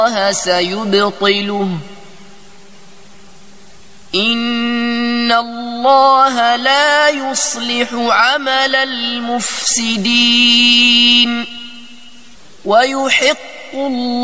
الله سيبطله إن الله لا يصلح عمل المفسدين ويحق الله